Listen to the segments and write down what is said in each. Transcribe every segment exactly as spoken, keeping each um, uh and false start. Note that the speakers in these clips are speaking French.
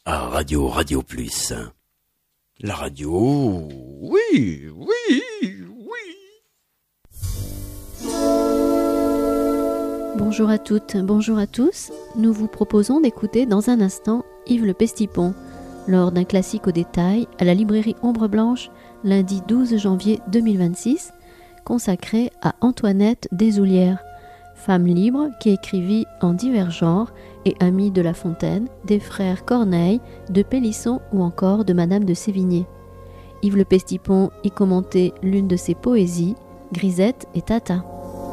à Radio Radio Plus. La radio, oui, oui, oui. Bonjour à toutes, bonjour à tous. Nous vous proposons d'écouter dans un instant Yves Le Pestipon, lors d'un classique au détail à la librairie Ombre Blanche, lundi douze janvier deux mille vingt-six, consacré à Antoinette Deshoulières, femme libre qui écrivit en divers genres et amie de La Fontaine, des frères Corneille, de Pélisson ou encore de Madame de Sévigné. Yves Le Pestipon y commentait l'une de ses poésies, Grisette et Tata.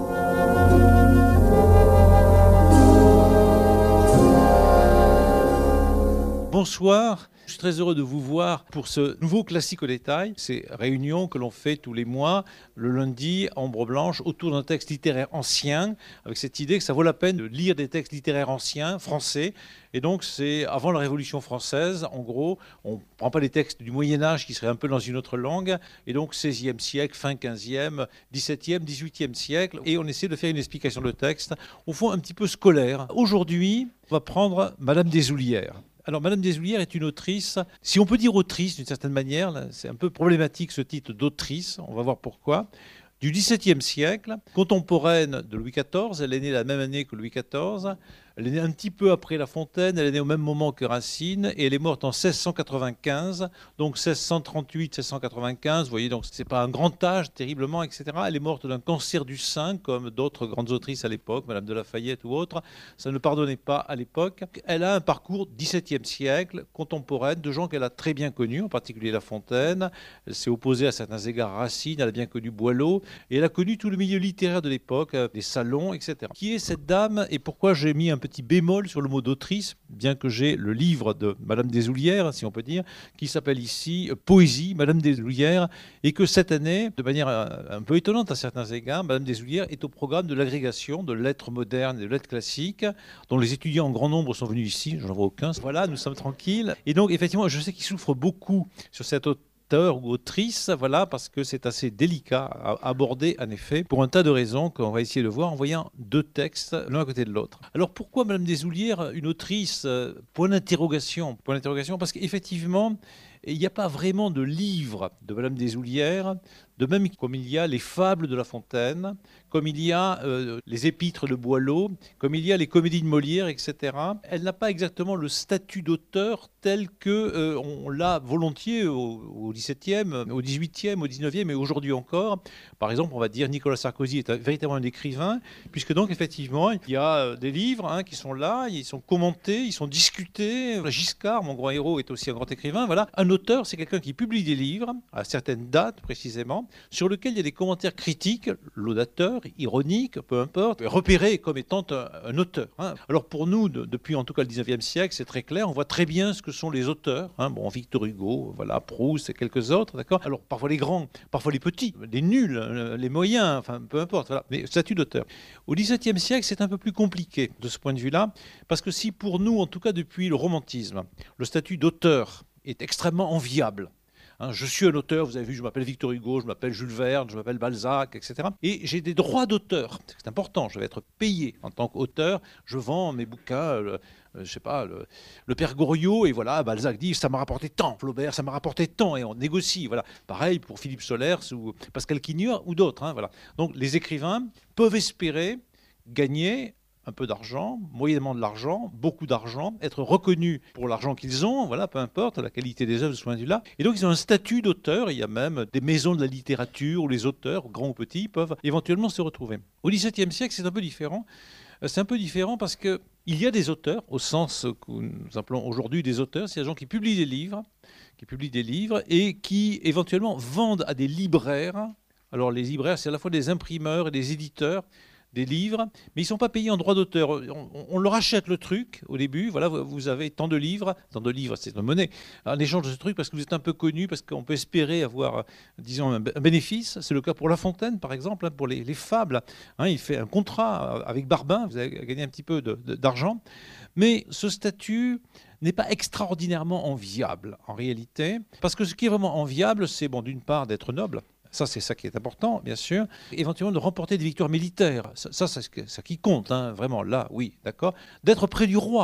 Bonsoir, je suis très heureux de vous voir pour ce nouveau classique au détail. Ces réunions que l'on fait tous les mois, le lundi, à Ombre Blanche, autour d'un texte littéraire ancien, avec cette idée que ça vaut la peine de lire des textes littéraires anciens, français. Et donc c'est avant la Révolution française, en gros, on ne prend pas les textes du Moyen-Âge qui seraient un peu dans une autre langue, et donc seizième siècle, fin quinzième, dix-septième, dix-huitième siècle, et on essaie de faire une explication de texte, au fond un petit peu scolaire. Aujourd'hui, on va prendre Madame Deshoulières. Alors, Madame Deshoulières est une autrice, si on peut dire autrice d'une certaine manière, là, c'est un peu problématique ce titre d'autrice, on va voir pourquoi, du dix-septième siècle, contemporaine de Louis quatorze, elle est née la même année que Louis quatorze, elle est née un petit peu après La Fontaine, elle est née au même moment que Racine, et elle est morte en seize cent quatre-vingt-quinze, donc seize cent trente-huit seize cent quatre-vingt-quinze, vous voyez, donc c'est pas un grand âge, terriblement, et cetera. Elle est morte d'un cancer du sein, comme d'autres grandes autrices à l'époque, Madame de Lafayette ou autres, ça ne pardonnait pas à l'époque. Elle a un parcours dix-septième siècle, contemporaine, de gens qu'elle a très bien connus, en particulier La Fontaine, elle s'est opposée à certains égards à Racine, elle a bien connu Boileau, et elle a connu tout le milieu littéraire de l'époque, des salons, et cetera. Qui est cette dame, et pourquoi j'ai mis un petit bémol sur le mot d'autrice, bien que j'ai le livre de Madame Deshoulières, si on peut dire, qui s'appelle ici Poésie, Madame Deshoulières, et que cette année, de manière un peu étonnante à certains égards, Madame Deshoulières est au programme de l'agrégation de lettres modernes et de lettres classiques, dont les étudiants en grand nombre sont venus ici, je n'en vois aucun. Voilà, nous sommes tranquilles. Et donc, effectivement, je sais qu'il souffre beaucoup sur cette autre ou autrice, voilà, parce que c'est assez délicat à aborder, en effet, pour un tas de raisons qu'on va essayer de voir en voyant deux textes l'un à côté de l'autre. Alors pourquoi Madame Deshoulières, une autrice, point d'interrogation, point d'interrogation, parce qu'effectivement, il n'y a pas vraiment de livre de Madame Deshoulières, de même comme il y a les fables de La Fontaine, comme il y a euh, les épîtres de Boileau, comme il y a les comédies de Molière, et cetera. Elle n'a pas exactement le statut d'auteur tel que euh, on l'a volontiers au, au dix-septième, au dix-huitième, au dix-neuvième et aujourd'hui encore. Par exemple, on va dire Nicolas Sarkozy est un, véritablement un écrivain, puisque donc effectivement, il y a des livres hein, qui sont là, ils sont commentés, ils sont discutés. Giscard, mon grand héros, est aussi un grand écrivain. Voilà. Un auteur, c'est quelqu'un qui publie des livres, à certaines dates précisément, sur lesquels il y a des commentaires critiques, laudateurs, ironiques, peu importe, repérés comme étant un, un auteur. Hein. Alors pour nous, de, depuis en tout cas le dix-neuvième siècle, c'est très clair, on voit très bien ce que sont les auteurs. Hein. Bon, Victor Hugo, voilà, Proust et quelques autres, d'accord. Alors parfois les grands, parfois les petits, les nuls, les moyens, enfin peu importe, voilà. Mais statut d'auteur. Au dix-septième siècle, c'est un peu plus compliqué de ce point de vue-là, parce que si pour nous, en tout cas depuis le romantisme, le statut d'auteur est extrêmement enviable. Hein, je suis un auteur, vous avez vu, je m'appelle Victor Hugo, je m'appelle Jules Verne, je m'appelle Balzac, et cetera. Et j'ai des droits d'auteur, c'est important, je vais être payé en tant qu'auteur, je vends mes bouquins, le, je sais pas, le, le Père Goriot, et voilà, Balzac dit, ça m'a rapporté tant, Flaubert, ça m'a rapporté tant, et on négocie, voilà. Pareil pour Philippe Solers ou Pascal Quigneur ou d'autres, hein, voilà. Donc les écrivains peuvent espérer gagner un peu d'argent, moyennement de l'argent, beaucoup d'argent, être reconnus pour l'argent qu'ils ont, voilà, peu importe la qualité des œuvres de ce point de vue-là. Et donc ils ont un statut d'auteur, il y a même des maisons de la littérature où les auteurs, grands ou petits, peuvent éventuellement se retrouver. Au dix-septième siècle, c'est un peu différent. C'est un peu différent parce qu'il y a des auteurs, au sens que nous appelons aujourd'hui des auteurs, c'est des gens qui publient des livres, qui publient des livres et qui éventuellement vendent à des libraires. Alors les libraires, c'est à la fois des imprimeurs et des éditeurs, des livres, mais ils ne sont pas payés en droit d'auteur. On, on leur achète le truc au début, voilà, vous avez tant de livres, tant de livres, c'est une monnaie, en échange de ce truc, parce que vous êtes un peu connu, parce qu'on peut espérer avoir, disons, un bénéfice. C'est le cas pour La Fontaine, par exemple, hein, pour les, les fables. Hein, il fait un contrat avec Barbin, vous avez gagné un petit peu de, de, d'argent, mais ce statut n'est pas extraordinairement enviable, en réalité, parce que ce qui est vraiment enviable, c'est, bon, d'une part, d'être noble. Ça, c'est ça qui est important, bien sûr. Éventuellement, de remporter des victoires militaires. Ça, ça c'est ce qui compte, hein, vraiment, là, oui, d'accord. D'être près du roi.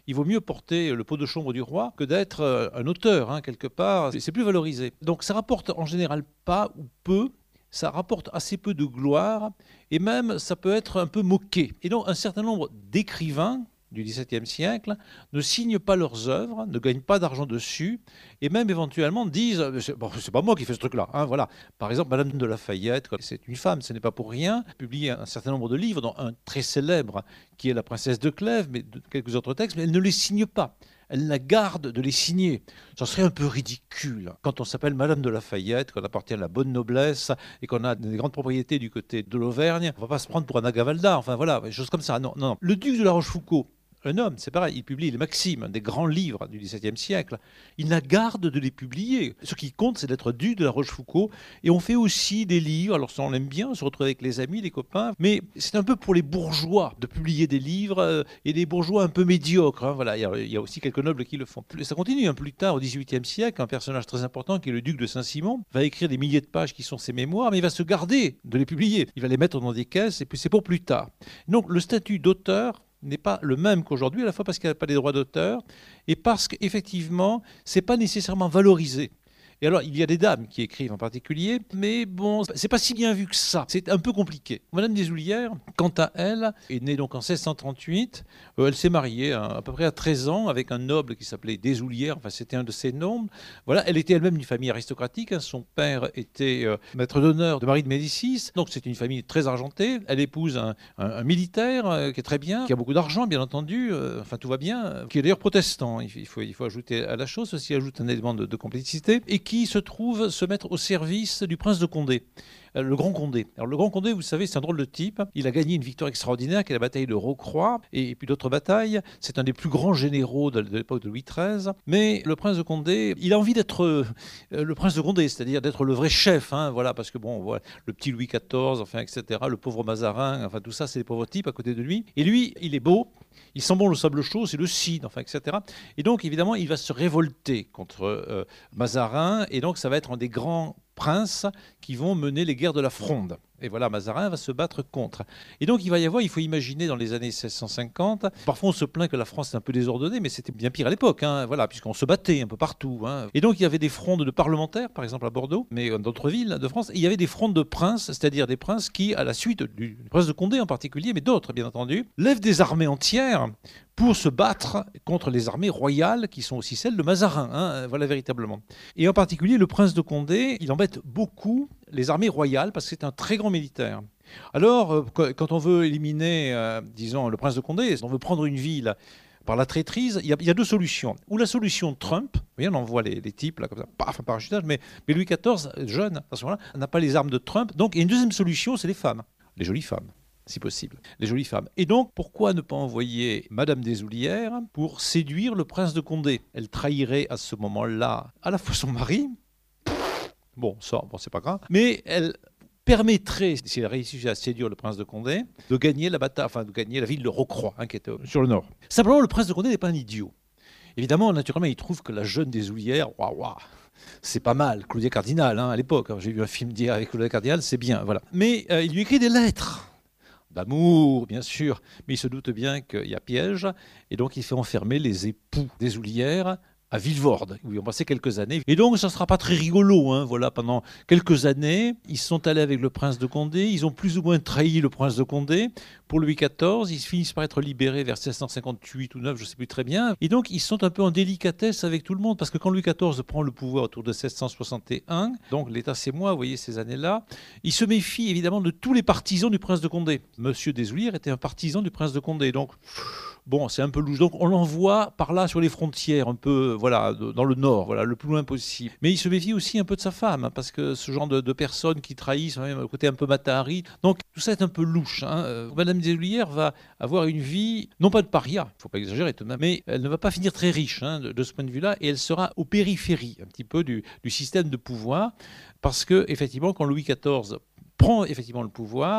il vaut mieux porter le pot de chambre du roi que d'être un auteur, hein, quelque part. C'est plus valorisé. Donc ça rapporte en général pas ou peu, ça rapporte assez peu de gloire, et même ça peut être un peu moqué. Et donc un certain nombre d'écrivains du dix-septième siècle ne signent pas leurs œuvres, ne gagnent pas d'argent dessus, et même éventuellement disent c'est, bon, c'est pas moi qui fais ce truc-là, hein, voilà. Par exemple, Madame de Lafayette, c'est une femme, ce n'est pas pour rien, publie un certain nombre de livres, dont un très célèbre qui est La Princesse de Clèves, mais de quelques autres textes, mais elle ne les signe pas. Elle la garde de les signer. Ça serait un peu ridicule. Quand on s'appelle Madame de Lafayette, qu'on appartient à la bonne noblesse et qu'on a des grandes propriétés du côté de l'Auvergne, on ne va pas se prendre pour un Agavalda, enfin voilà, des choses comme ça. Non, non, non. Le duc de La Rochefoucauld, un homme, c'est pareil, il publie les Maximes, un des grands livres du dix-septième siècle. Il la garde de les publier. Ce qui compte, c'est d'être duc de La Rochefoucauld. Et on fait aussi des livres, alors ça on l'aime bien, on se retrouve avec les amis, les copains, mais c'est un peu pour les bourgeois de publier des livres, euh, et des bourgeois un peu médiocres. Hein, voilà, il y, a, il y a aussi quelques nobles qui le font. Ça continue, hein, plus tard, au dix-huitième siècle, un personnage très important qui est le duc de Saint-Simon va écrire des milliers de pages qui sont ses mémoires, mais il va se garder de les publier. Il va les mettre dans des caisses, et puis c'est pour plus tard. Donc le statut d'auteur n'est pas le même qu'aujourd'hui, à la fois parce qu'il n'y a pas les droits d'auteur et parce qu'effectivement, ce n'est pas nécessairement valorisé. Et alors, il y a des dames qui écrivent en particulier, mais bon, c'est pas si bien vu que ça. C'est un peu compliqué. Madame Desoullières, quant à elle, est née donc en seize cent trente-huit. Euh, elle s'est mariée à, à peu près à treize ans avec un noble qui s'appelait Desoullières. Enfin, c'était un de ses nobles. Voilà, elle était elle-même d'une famille aristocratique. Hein. Son père était euh, maître d'honneur de Marie de Médicis. Donc, c'est une famille très argentée. Elle épouse un, un, un militaire euh, qui est très bien, qui a beaucoup d'argent, bien entendu. Euh, enfin, tout va bien. Euh, qui est d'ailleurs protestant. Il faut, il faut ajouter à la chose. Ceci ajoute un élément de, de complicité. Et qui se trouve se mettre au service du prince de Condé, le Grand Condé. Alors le Grand Condé, vous savez, c'est un drôle de type. Il a gagné une victoire extraordinaire qui est la bataille de Rocroi et puis d'autres batailles. C'est un des plus grands généraux de l'époque de Louis treize. Mais le prince de Condé, il a envie d'être euh, le prince de Condé, c'est-à-dire d'être le vrai chef. Hein, voilà, parce que bon, voilà, le petit Louis quatorze, enfin, et cetera. Le pauvre Mazarin, enfin tout ça, c'est des pauvres types à côté de lui. Et lui, il est beau. Il sent bon le sable chaud, c'est le cidre, enfin, et cetera. Et donc, évidemment, il va se révolter contre euh, Mazarin. Et donc, ça va être un des grands princes qui vont mener les guerres de la Fronde. Et voilà, Mazarin va se battre contre. Et donc, il va y avoir, il faut imaginer, dans les années seize cent cinquante, parfois on se plaint que la France est un peu désordonnée, mais c'était bien pire à l'époque, hein, voilà, puisqu'on se battait un peu partout. Hein. Et donc, il y avait des frondes de parlementaires, par exemple à Bordeaux, mais dans d'autres villes de France. Et il y avait des frondes de princes, c'est-à-dire des princes qui, à la suite du prince de Condé en particulier, mais d'autres, bien entendu, lèvent des armées entières pour se battre contre les armées royales, qui sont aussi celles de Mazarin, hein, voilà, véritablement. Et en particulier, le prince de Condé, il embête beaucoup les armées royales, parce que c'est un très grand militaire. Alors, euh, quand on veut éliminer, euh, disons, le prince de Condé, on veut prendre une ville par la traîtrise, il y, a, il y a deux solutions. Ou la solution Trump, vous voyez, on envoie les, les types, là, comme ça, paf, un parachutage, mais, mais Louis quatorze, jeune, à ce moment-là, n'a pas les armes de Trump. Donc, il y a une deuxième solution, c'est les femmes, les jolies femmes. Si possible, les jolies femmes. Et donc, pourquoi ne pas envoyer Madame Desoullières pour séduire le prince de Condé? Elle trahirait à ce moment-là à la fois son mari, bon, ça, bon, c'est pas grave, mais elle permettrait, si elle réussissait à séduire le prince de Condé, de gagner la bataille, enfin de gagner la ville de Rocroi, hein, qui était sur le nord. Simplement, le prince de Condé n'est pas un idiot. Évidemment, naturellement, il trouve que la jeune Desoullières, waouh, waouh, c'est pas mal, Claudia Cardinal, hein, à l'époque. J'ai vu un film d'hier avec Claudia Cardinal, c'est bien, voilà. Mais euh, il lui écrit des lettres. D'amour, bien sûr, mais il se doute bien qu'il y a piège, et donc il fait enfermer les époux Desoullières à Villevorde, où ils ont passé quelques années. Et donc, ça ne sera pas très rigolo. Hein. Voilà, pendant quelques années, ils sont allés avec le prince de Condé. Ils ont plus ou moins trahi le prince de Condé. Pour Louis quatorze, ils finissent par être libérés vers seize cent cinquante-huit ou neuf, je ne sais plus très bien. Et donc, ils sont un peu en délicatesse avec tout le monde. Parce que quand Louis quatorze prend le pouvoir autour de seize cent soixante et un, donc l'État c'est moi, vous voyez, ces années-là, il se méfie évidemment de tous les partisans du prince de Condé. Monsieur Desoullières était un partisan du prince de Condé. Donc, bon, c'est un peu louche. Donc, on l'envoie par là sur les frontières, un peu, voilà, dans le nord, voilà, le plus loin possible. Mais il se méfie aussi un peu de sa femme, hein, parce que ce genre de, de personnes qui trahissent, hein, le côté un peu matahari. Donc, tout ça est un peu louche. Hein. Euh, Madame Desoullières va avoir une vie, non pas de paria, il ne faut pas exagérer tout de même, mais elle ne va pas finir très riche, hein, de, de ce point de vue-là, et elle sera aux périphéries, un petit peu, du, du système de pouvoir, parce que, effectivement, quand Louis quatorze prend effectivement le pouvoir,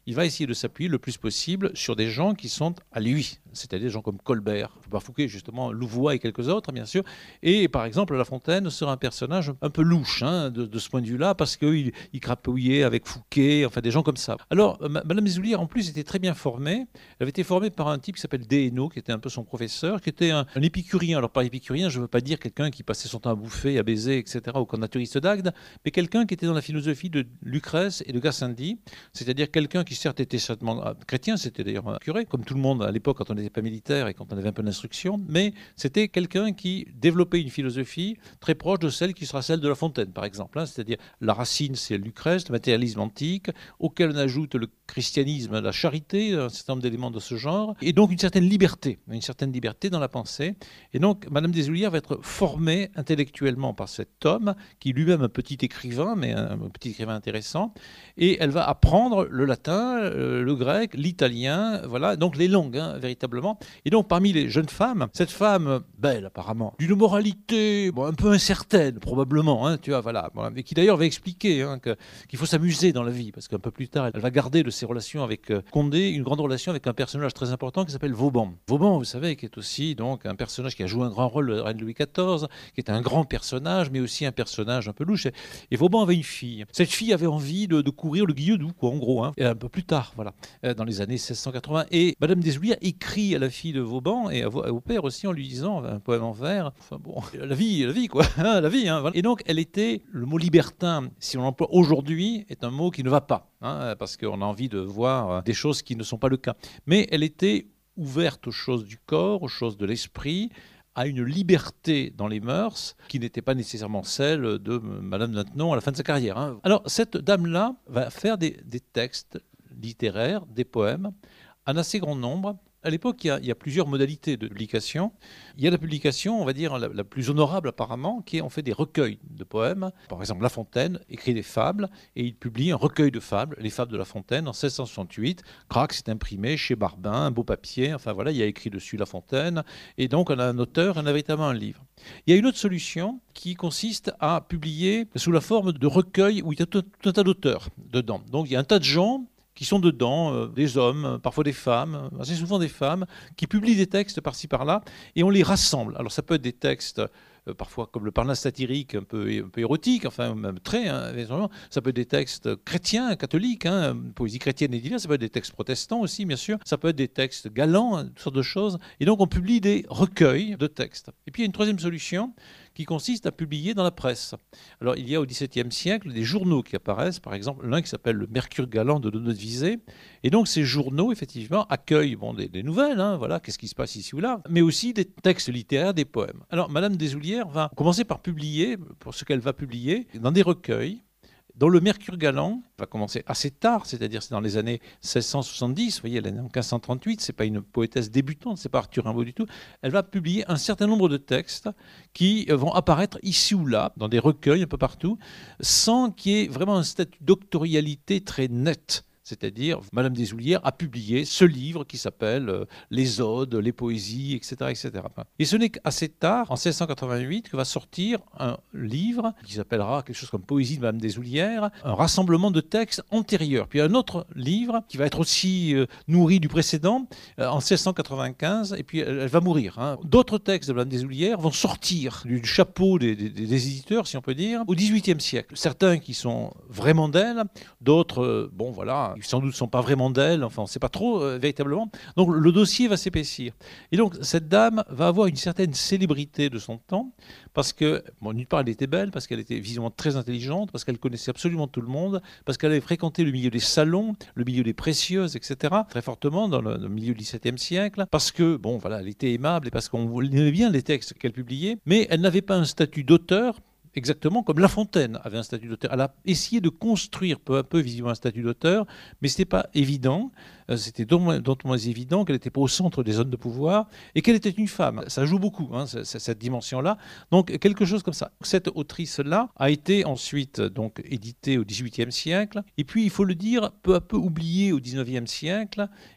il va essayer de s'appuyer le plus possible sur des gens qui sont à lui, c'est-à-dire des gens comme Colbert, Fouquet justement, Louvois et quelques autres bien sûr. Et par exemple, La Fontaine sera un personnage un peu louche hein, de, de ce point de vue-là, parce qu'il il crapouillait avec Fouquet, enfin des gens comme ça. Alors, Madame Désoullières en plus était très bien formée. Elle avait été formée par un type qui s'appelle Déhénaud, qui était un peu son professeur, qui était un, un épicurien. Alors par épicurien, je ne veux pas dire quelqu'un qui passait son temps à bouffer, à baiser, et cetera, ou connaturiste d'Agde, mais quelqu'un qui était dans la philosophie de Lucrèce et de Gassendi, c'est-à-dire quelqu'un qui certes était certainement chrétien, c'était d'ailleurs un curé, comme tout le monde à l'époque quand on n'était pas militaire et quand on avait un peu d'instruction, mais c'était quelqu'un qui développait une philosophie très proche de celle qui sera celle de La Fontaine, par exemple. Hein, c'est-à-dire la racine, c'est Lucrèce, le matérialisme antique, auquel on ajoute le christianisme, la charité, un certain nombre d'éléments de ce genre, et donc une certaine liberté, une certaine liberté dans la pensée. Et donc, Madame Désoullières va être formée intellectuellement par cet homme, qui est lui-même un petit écrivain, mais un, un petit écrivain intéressant, et elle va apprendre le latin, euh, le grec, l'italien, voilà, donc les langues, hein, véritablement. Et donc, parmi les jeunes femmes, cette femme, belle apparemment, d'une moralité bon, un peu incertaine, probablement, hein, tu vois, voilà, voilà, mais qui d'ailleurs va expliquer hein, que, qu'il faut s'amuser dans la vie, parce qu'un peu plus tard, elle va garder de ses relations avec euh, Condé une grande relation avec un personnage très important qui s'appelle Vauban. Vauban, vous savez, qui est aussi donc un personnage qui a joué un grand rôle de la reine Louis quatorze, qui est un grand personnage, mais aussi un personnage un peu louche. Et Vauban avait une fille. Cette fille avait envie de, de courir le Guilledoux, quoi, en gros, hein, et un peu plus tard, voilà, dans les années seize cent quatre-vingts. Et Madame Désoullières écrit à la fille de Vauban et au père aussi en lui disant un poème en vers. Enfin bon, la vie, la vie, quoi, hein, la vie. Hein, voilà. Et donc, elle était, le mot libertin, si on l'emploie aujourd'hui, est un mot qui ne va pas, hein, parce qu'on a envie de voir des choses qui ne sont pas le cas. Mais elle était ouverte aux choses du corps, aux choses de l'esprit, à une liberté dans les mœurs qui n'était pas nécessairement celle de Madame Maintenon à la fin de sa carrière. Hein. Alors, cette dame-là va faire des, des textes littéraires, des poèmes, en assez grand nombre. À l'époque, il y, a, il y a plusieurs modalités de publication. Il y a la publication, on va dire, la, la plus honorable apparemment, qui est on fait des recueils de poèmes. Par exemple, La Fontaine écrit des fables et il publie un recueil de fables, les fables de La Fontaine, en seize cent soixante-huit. Crac, c'est imprimé chez Barbin, un beau papier. Enfin voilà, il y a écrit dessus La Fontaine. Et donc, on a un auteur, on a véritablement un livre. Il y a une autre solution qui consiste à publier sous la forme de recueil où il y a tout, tout un tas d'auteurs dedans. Donc, il y a un tas de gens qui sont dedans, euh, des hommes, parfois des femmes, assez souvent des femmes, qui publient des textes par-ci par-là, et on les rassemble. Alors ça peut être des textes, euh, parfois comme le Parnasse satirique, un peu, un peu érotique, enfin même très, hein, ça peut être des textes chrétiens, catholiques, hein, poésie chrétienne et diverse, ça peut être des textes protestants aussi, bien sûr, ça peut être des textes galants, hein, toutes sortes de choses, et donc on publie des recueils de textes. Et puis il y a une troisième solution, qui consiste à publier dans la presse. Alors, il y a au XVIIe siècle des journaux qui apparaissent, par exemple, l'un qui s'appelle le Mercure galant de Donat-Visé. Et donc, ces journaux, effectivement, accueillent bon, des, des nouvelles, hein, voilà, qu'est-ce qui se passe ici ou là, mais aussi des textes littéraires, des poèmes. Alors, Madame Désoullières va commencer par publier, pour ce qu'elle va publier, dans des recueils, dont le Mercure galant va commencer assez tard, c'est-à-dire c'est dans les années seize cent soixante-dix, vous voyez, elle est née en quinze cent trente-huit, c'est pas une poétesse débutante, c'est pas Arthur Rimbaud du tout. Elle va publier un certain nombre de textes qui vont apparaître ici ou là, dans des recueils un peu partout, sans qu'il y ait vraiment un statut doctorialité très net. C'est-à-dire, Madame Désoullières a publié ce livre qui s'appelle euh, Les Odes, les Poésies, et cetera, et cetera. Et ce n'est qu'assez tard, en seize cent quatre-vingt-huit, que va sortir un livre qui s'appellera quelque chose comme Poésie de Madame Désoullières, un rassemblement de textes antérieurs. Puis un autre livre qui va être aussi euh, nourri du précédent, euh, en seize cent quatre-vingt-quinze, et puis elle, elle va mourir. Hein. D'autres textes de Madame Désoullières vont sortir du chapeau des, des, des éditeurs, si on peut dire, au dix-huitième siècle. Certains qui sont vraiment d'elle, d'autres, euh, bon voilà, qui sans doute ne sont pas vraiment d'elle, enfin on ne sait pas trop euh, véritablement. Donc le dossier va s'épaissir. Et donc cette dame va avoir une certaine célébrité de son temps, parce que, bon, d'une part elle était belle, parce qu'elle était visiblement très intelligente, parce qu'elle connaissait absolument tout le monde, parce qu'elle avait fréquenté le milieu des salons, le milieu des précieuses, et cetera, très fortement dans le, le milieu du dix-septième siècle, parce que, bon voilà, elle était aimable et parce qu'on aimait bien les textes qu'elle publiait, mais elle n'avait pas un statut d'auteur, exactement comme La Fontaine avait un statut d'auteur. Elle a essayé de construire peu à peu, visiblement, un statut d'auteur, mais ce n'était pas évident. C'était d'autant moins, moins évident qu'elle n'était pas au centre des zones de pouvoir et qu'elle était une femme. Ça joue beaucoup, hein, cette dimension-là. Donc, quelque chose comme ça. Cette autrice-là a été ensuite donc, éditée au dix-huitième siècle. Et puis, il faut le dire, peu à peu oubliée au dix-neuvième siècle.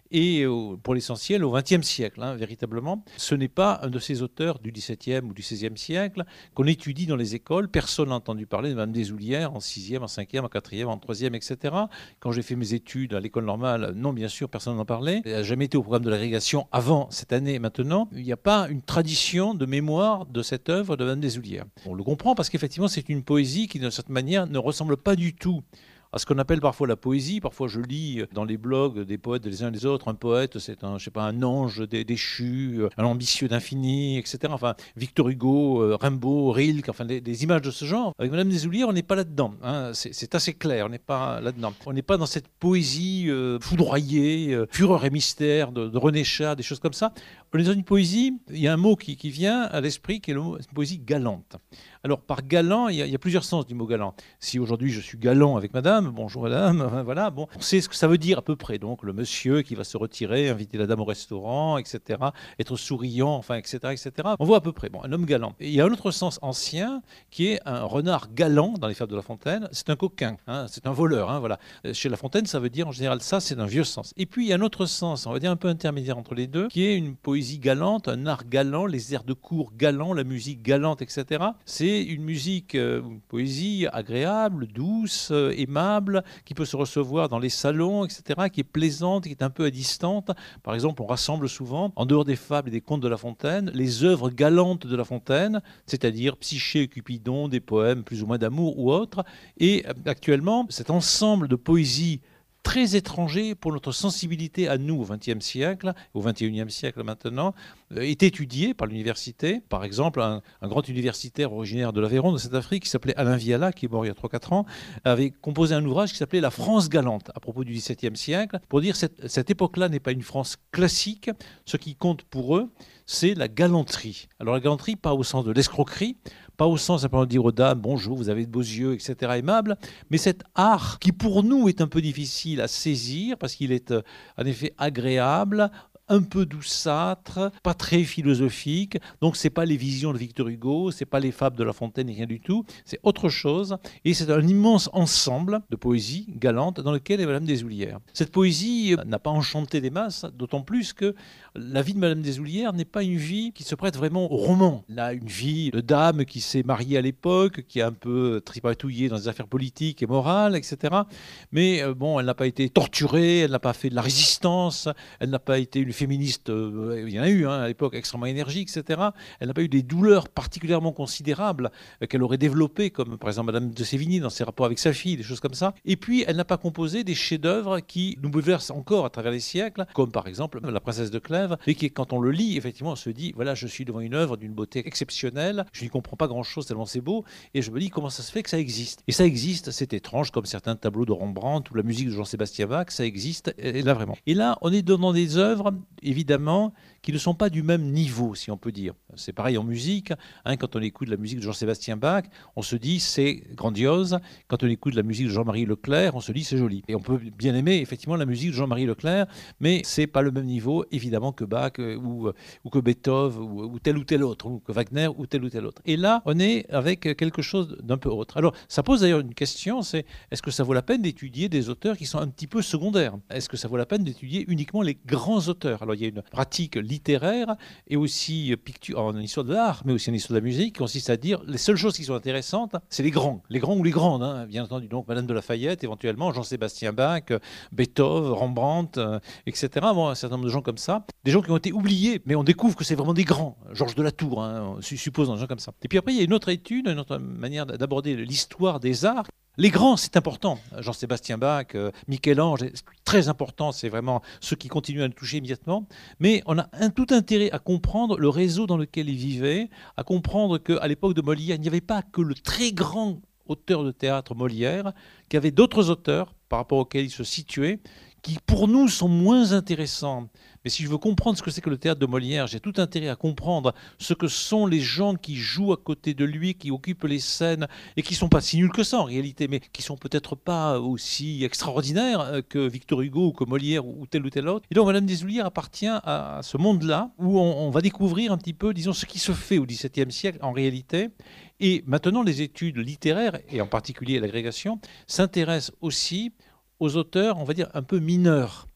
et euh, pour l'essentiel au vingtième siècle, hein, véritablement. Ce n'est pas un de ces auteurs du dix-septième ou du seizième siècle qu'on étudie dans les écoles. Personne n'a entendu parler de Madame Desoullières en sixième, en cinquième, en quatrième, en troisième, et cetera. Quand j'ai fait mes études à l'école normale, non, bien sûr, personne n'en parlait. Elle n'a jamais été au programme de l'agrégation avant cette année et maintenant. Il n'y a pas une tradition de mémoire de cette œuvre de Madame Desoullières. On le comprend parce qu'effectivement, c'est une poésie qui, d'une certaine manière, ne ressemble pas du tout à ce qu'on appelle parfois la poésie. Parfois, je lis dans les blogs des poètes les uns les autres. Un poète, c'est un, je sais pas, un ange déchu, un ambitieux d'infini, et cetera. Enfin, Victor Hugo, euh, Rimbaud, Rilke, enfin, des, des images de ce genre. Avec Madame Desoullières, on n'est pas là-dedans. Hein. C'est, c'est assez clair, on n'est pas là-dedans. On n'est pas dans cette poésie euh, foudroyée, euh, fureur et mystère de, de René Char, des choses comme ça. On est dans une poésie, il y a un mot qui, qui vient à l'esprit, qui est le mot, une poésie galante. Alors, par galant, il y, a, il y a plusieurs sens du mot galant. Si aujourd'hui je suis galant avec madame, bonjour madame, voilà, bon, on sait ce que ça veut dire à peu près. Donc, le monsieur qui va se retirer, inviter la dame au restaurant, et cetera, être souriant, enfin, et cetera, et cetera. On voit à peu près, bon, un homme galant. Et il y a un autre sens ancien qui est un renard galant dans les Fables de La Fontaine. C'est un coquin, hein, c'est un voleur, hein, voilà. Chez La Fontaine, ça veut dire en général ça, c'est un vieux sens. Et puis, il y a un autre sens, on va dire un peu intermédiaire entre les deux, qui est une poésie galante, un art galant, les airs de cour galants, la musique galante, et cetera. C'est une musique, euh, une poésie agréable, douce, euh, aimable, qui peut se recevoir dans les salons, et cetera, qui est plaisante, qui est un peu à distante. Par exemple, on rassemble souvent, en dehors des fables et des contes de La Fontaine, les œuvres galantes de La Fontaine, c'est-à-dire Psyché et Cupidon, des poèmes plus ou moins d'amour ou autres. Et euh, actuellement, cet ensemble de poésie très étranger pour notre sensibilité à nous au vingtième siècle, au vingt et unième siècle maintenant, est étudié par l'université. Par exemple, un, un grand universitaire originaire de l'Aveyron, de cette Afrique, qui s'appelait Alain Viala, qui est mort il y a trois quatre ans, avait composé un ouvrage qui s'appelait La France galante, à propos du dix-septième siècle, pour dire que cette, cette époque-là n'est pas une France classique. Ce qui compte pour eux, c'est la galanterie. Alors la galanterie, pas au sens de l'escroquerie, pas au sens simplement de dire aux dames, bonjour, vous avez de beaux yeux, et cetera, aimable, mais cet art qui pour nous est un peu difficile à saisir, parce qu'il est euh, en effet agréable, un peu douceâtre, pas très philosophique. Donc c'est pas les visions de Victor Hugo, c'est pas les fables de La Fontaine, rien du tout. C'est autre chose. Et c'est un immense ensemble de poésie galante dans lequel est Madame Desoullières. Cette poésie n'a pas enchanté les masses, d'autant plus que la vie de Madame Desoullières n'est pas une vie qui se prête vraiment au roman. Elle a une vie de dame qui s'est mariée à l'époque, qui est un peu tripatouillée dans des affaires politiques et morales, et cetera. Mais euh, bon, elle n'a pas été torturée, elle n'a pas fait de la résistance, elle n'a pas été une féministe, euh, il y en a eu hein, à l'époque, extrêmement énergique, et cetera. Elle n'a pas eu des douleurs particulièrement considérables euh, qu'elle aurait développées, comme par exemple Madame de Sévigné dans ses rapports avec sa fille, des choses comme ça. Et puis, elle n'a pas composé des chefs-d'œuvre qui nous bouleversent encore à travers les siècles, comme par exemple La Princesse de Clèves, et qui, quand on le lit, effectivement, on se dit, voilà, je suis devant une œuvre d'une beauté exceptionnelle, je n'y comprends pas grand-chose tellement c'est beau, et je me dis, comment ça se fait que ça existe? Et ça existe, c'est étrange, comme certains tableaux de Rembrandt ou la musique de Jean-Sébastien Bach, ça existe, et là vraiment. Et là, on est devant des œuvres, évidemment, qui ne sont pas du même niveau, si on peut dire. C'est pareil en musique, hein, quand on écoute la musique de Jean-Sébastien Bach, on se dit c'est grandiose. Quand on écoute la musique de Jean-Marie Leclerc, on se dit c'est joli. Et on peut bien aimer effectivement la musique de Jean-Marie Leclerc, mais c'est pas le même niveau, évidemment, que Bach euh, ou, ou que Beethoven ou, ou tel ou tel autre, ou que Wagner ou tel ou tel autre. Et là, on est avec quelque chose d'un peu autre. Alors, ça pose d'ailleurs une question, c'est est-ce que ça vaut la peine d'étudier des auteurs qui sont un petit peu secondaires? Est-ce que ça vaut la peine d'étudier uniquement les grands auteurs? Alors, il y a une pratique littéraire et aussi picture, en histoire de l'art, mais aussi en histoire de la musique, qui consiste à dire les seules choses qui sont intéressantes, c'est les grands, les grands ou les grandes, hein, bien entendu. Donc Madame de Lafayette, éventuellement Jean-Sébastien Bach, Beethoven, Rembrandt, euh, et cetera. Bon, un certain nombre de gens comme ça, des gens qui ont été oubliés, mais on découvre que c'est vraiment des grands. Georges de la Tour, hein, supposons des gens comme ça. Et puis après, il y a une autre étude, une autre manière d'aborder l'histoire des arts. Les grands, c'est important. Jean-Sébastien Bach, euh, Michel-Ange, c'est très important. C'est vraiment ceux qui continuent à nous toucher immédiatement. Mais on a un, tout intérêt à comprendre le réseau dans lequel ils vivaient, à comprendre qu'à l'époque de Molière, il n'y avait pas que le très grand auteur de théâtre Molière, qu'il y avait d'autres auteurs par rapport auxquels il se situait, qui pour nous sont moins intéressants. Mais si je veux comprendre ce que c'est que le théâtre de Molière, j'ai tout intérêt à comprendre ce que sont les gens qui jouent à côté de lui, qui occupent les scènes, et qui ne sont pas si nuls que ça en réalité, mais qui ne sont peut-être pas aussi extraordinaires que Victor Hugo ou que Molière ou tel ou tel autre. Et donc Madame Desoullières appartient à ce monde-là, où on, on va découvrir un petit peu, disons, ce qui se fait au dix-septième siècle en réalité. Et maintenant, les études littéraires, et en particulier l'agrégation, s'intéressent aussi aux auteurs, on va dire, un peu mineurs.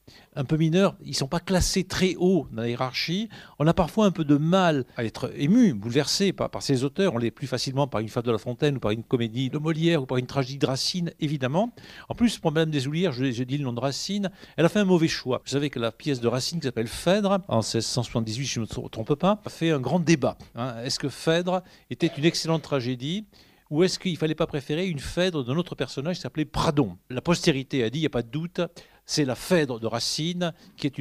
un peu mineurs, ils ne sont pas classés très haut dans la hiérarchie. On a parfois un peu de mal à être ému, bouleversé par, par ces auteurs. On l'est plus facilement par une fable de La Fontaine ou par une comédie de Molière ou par une tragédie de Racine, évidemment. En plus, pour Madame Desoulières, je, je dis le nom de Racine, elle a fait un mauvais choix. Vous savez que la pièce de Racine qui s'appelle Phèdre, en seize cent soixante-dix-huit, si je ne me trompe pas, a fait un grand débat. Hein. Est-ce que Phèdre était une excellente tragédie ? Ou est-ce qu'il ne fallait pas préférer une Phèdre d'un autre personnage qui s'appelait Pradon ? La postérité a dit, il n'y a pas de doute, c'est la Phèdre de Racine qui est une